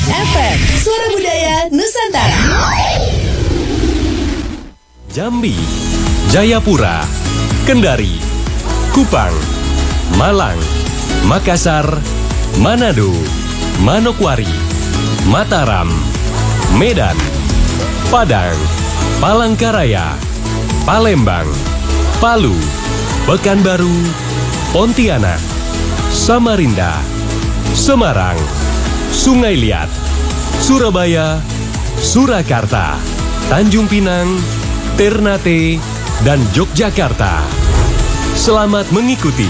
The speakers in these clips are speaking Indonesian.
FM, Suara Budaya Nusantara. Jambi, Jayapura, Kendari, Kupang, Malang, Makassar, Manado, Manokwari, Mataram, Medan, Padang, Palangkaraya, Palembang, Palu, Pekanbaru, Pontianak, Samarinda, Semarang, Sungai Liat, Surabaya, Surakarta, Tanjung Pinang, Ternate, dan Yogyakarta. Selamat mengikuti.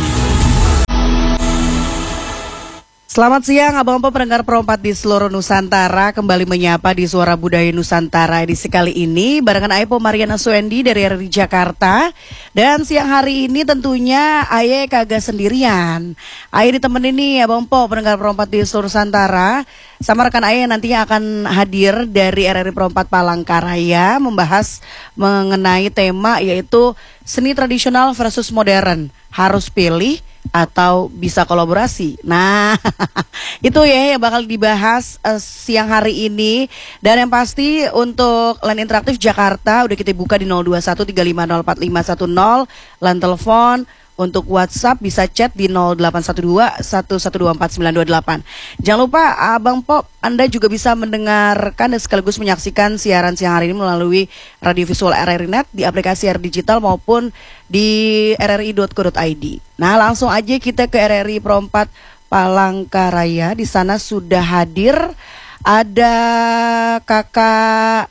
Selamat siang Abang-Abang pendengar Pro 4 di seluruh Nusantara. Kembali menyapa di Suara Budaya Nusantara edisi kali ini barengan Aipo Mariana Suendi dari RRI Jakarta. Dan siang hari ini tentunya Aye kagak sendirian. Aye ditemenin nih Abang-Abang pendengar Pro 4 di seluruh Nusantara sama rekan Aye nantinya akan hadir dari RRI Pro 4 Palangkaraya membahas mengenai tema yaitu seni tradisional versus modern. Harus pilih atau bisa kolaborasi. Nah, itu ya yang bakal dibahas siang hari ini. Dan yang pasti untuk line interaktif Jakarta udah kita buka di 0213504510, line telepon. Untuk WhatsApp bisa chat di 0812-1124-928. Jangan lupa Abang Pop, Anda juga bisa mendengarkan dan sekaligus menyaksikan siaran siang hari ini melalui radio visual RRI Net di aplikasi RRI Digital maupun di rri.co.id. Nah, langsung aja kita ke RRI Pro 4 Palangkaraya. Di sana sudah hadir ada Kakak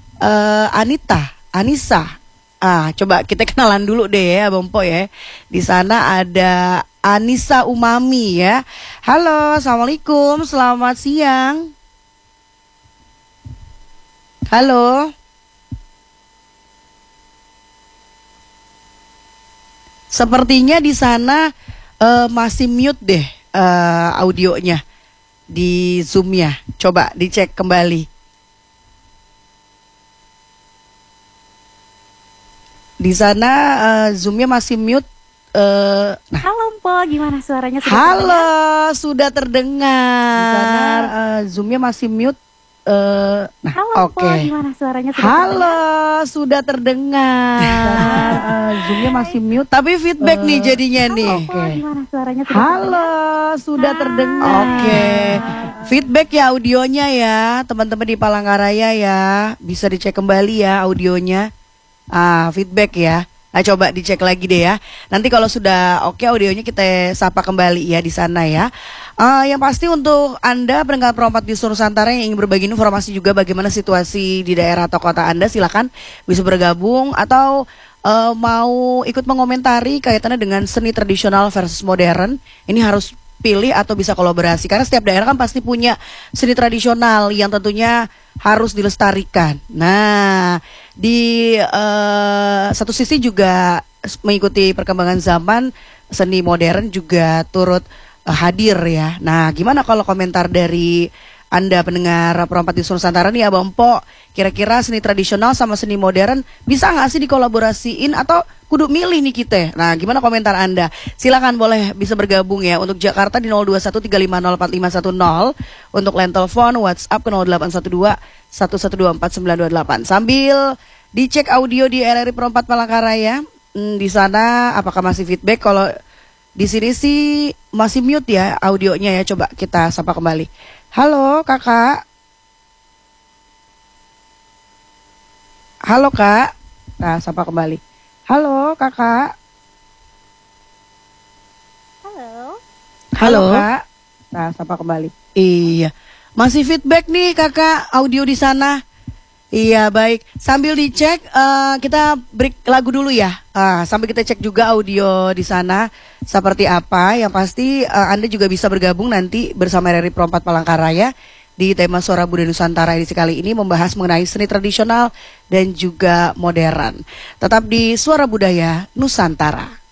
Anissa. Coba kita kenalan dulu deh ya Bang Po ya. Di sana ada Anissa Umami ya. Halo, Assalamualaikum, selamat siang. Halo. Sepertinya di sana masih mute deh audionya di Zoom-nya. Coba dicek kembali. Di sana Zoom-nya masih mute. Nah. Halo Mpo, gimana suaranya? Sudah terdengar. Di sana Zoom-nya masih mute. Nah, halo oke. Gimana suaranya? Sudah terdengar. Zoom-nya masih mute. Tapi feedback nih jadinya nih. Oke. Gimana suaranya? Sudah terdengar. Oke. Feedback ya audionya ya, teman-teman di Palangkaraya ya. Bisa dicek kembali ya audionya. Feedback ya. Nah, coba dicek lagi deh ya. Nanti kalau sudah oke audionya kita sapa kembali ya di sana ya. Yang pasti untuk Anda pendengar Pro 4 di seluruh Nusantara yang ingin berbagi informasi juga bagaimana situasi di daerah atau kota Anda, silakan bisa bergabung atau mau ikut mengomentari kaitannya dengan seni tradisional versus modern. Ini harus pilih atau bisa kolaborasi karena setiap daerah kan pasti punya seni tradisional yang tentunya harus dilestarikan. Nah, di satu sisi juga mengikuti perkembangan zaman, seni modern juga turut hadir ya. Nah, gimana kalau komentar dari Anda pendengar Pro 4 di seluruh Nusantara nih Abang Po, kira-kira seni tradisional sama seni modern bisa nggak sih dikolaborasiin atau kudu milih nih kita? Nah, gimana komentar Anda? Silakan boleh bisa bergabung ya. Untuk Jakarta di 0213504510, untuk line telepon WhatsApp ke 0812-1124-928. Sambil dicek audio di RRI Pro 4 Palangkaraya. Di sana apakah masih feedback? Kalau di sini sih masih mute ya audionya ya. Coba kita sapa kembali. Halo kakak. Halo kak. Nah, sapa kembali. Halo kakak. Halo kak. Nah, sapa kembali. Iya. Masih feedback nih kakak audio di sana. Iya baik. Sambil dicek kita break lagu dulu ya. Sambil kita cek juga audio di sana seperti apa. Yang pasti Anda juga bisa bergabung nanti bersama RRI Pro 4 Palangkaraya di tema Suara Budaya Nusantara edisi kali ini membahas mengenai seni tradisional dan juga modern. Tetap di Suara Budaya Nusantara.